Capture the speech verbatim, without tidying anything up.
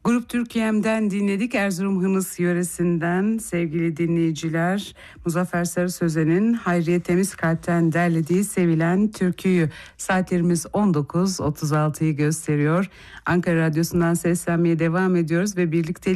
Grup Türkiye'mden dinledik. Erzurum Hınıs yöresinden sevgili dinleyiciler, Muzaffer Sarı Sözen'in Hayriye Temiz Kalp'ten derlediği sevilen türküyü. Saatlerimiz on dokuz otuz altıyı gösteriyor. Ankara Radyosu'ndan seslenmeye devam ediyoruz ve birlikte